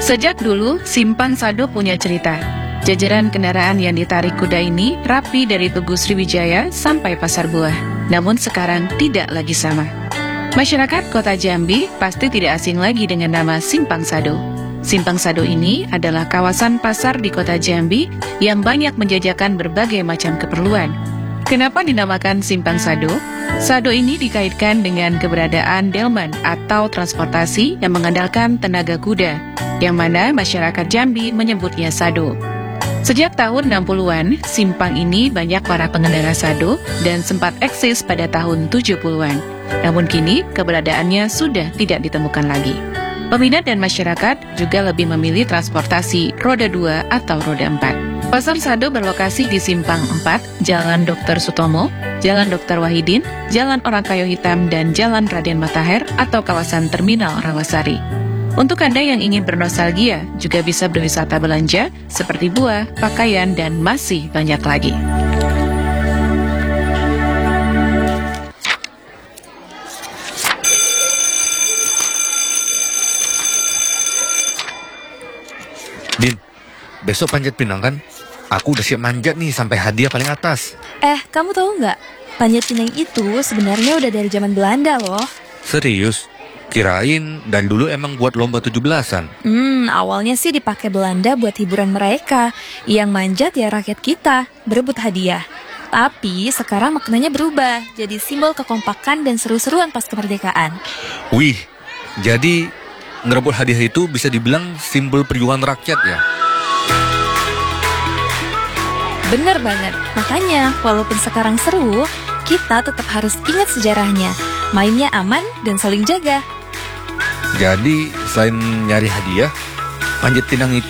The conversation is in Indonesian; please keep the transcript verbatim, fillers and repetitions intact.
Sejak dulu, Simpang Sado punya cerita. Jajaran kendaraan yang ditarik kuda ini rapi dari Tugu Sriwijaya sampai Pasar Buah. Namun sekarang tidak lagi sama. Masyarakat Kota Jambi pasti tidak asing lagi dengan nama Simpang Sado. Simpang Sado ini adalah kawasan pasar di Kota Jambi yang banyak menjajakan berbagai macam keperluan. Kenapa dinamakan Simpang Sado? Sado ini dikaitkan dengan keberadaan delman atau transportasi yang mengandalkan tenaga kuda, yang mana masyarakat Jambi menyebutnya sado. Sejak tahun enam puluhan, simpang ini banyak para pengendara sado dan sempat eksis pada tahun tujuh puluhan. Namun kini keberadaannya sudah tidak ditemukan lagi. Peminat dan masyarakat juga lebih memilih transportasi roda dua atau roda empat. Pasar Sado berlokasi di Simpang empat, Jalan Dokter Sutomo, Jalan Dokter Wahidin, Jalan Orang Kayu Hitam, dan Jalan Raden Matahir atau kawasan Terminal Rawasari. Untuk Anda yang ingin bernostalgia, juga bisa berwisata belanja seperti buah, pakaian, dan masih banyak lagi. Din, besok panjat pinang kan? Aku udah siap manjat nih sampai hadiah paling atas. Eh, kamu tahu nggak? Panjat pinang itu sebenarnya udah dari zaman Belanda loh. Serius? Kirain dan dulu emang buat lomba tujuh belasan. Hmm, awalnya sih dipakai Belanda buat hiburan mereka. Yang manjat ya rakyat kita, berebut hadiah. Tapi sekarang maknanya berubah, jadi simbol kekompakan dan seru-seruan pas kemerdekaan. Wih, jadi ngerebut hadiah itu bisa dibilang simbol perjuangan rakyat ya? Bener banget, makanya walaupun sekarang seru, kita tetap harus ingat sejarahnya. Mainnya aman dan saling jaga. Jadi selain nyari hadiah, panjat pinang itu